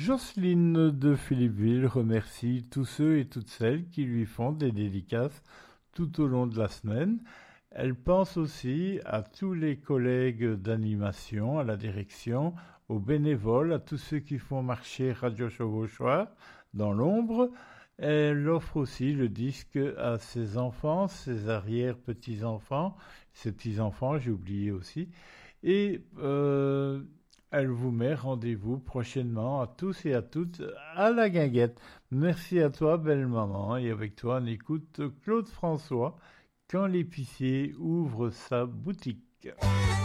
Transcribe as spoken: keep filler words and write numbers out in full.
Jocelyne de Philippeville remercie tous ceux et toutes celles qui lui font des dédicaces tout au long de la semaine. Elle pense aussi à tous les collègues d'animation, à la direction, aux bénévoles, à tous ceux qui font marcher Radio Chevauchoir dans l'ombre. Elle offre aussi le disque à ses enfants, ses arrière-petits-enfants, ses petits-enfants, j'ai oublié aussi. Et euh, elle vous met rendez-vous prochainement à tous et à toutes à la guinguette. Merci à toi, belle maman. Et avec toi, on écoute Claude François quand l'épicier ouvre sa boutique.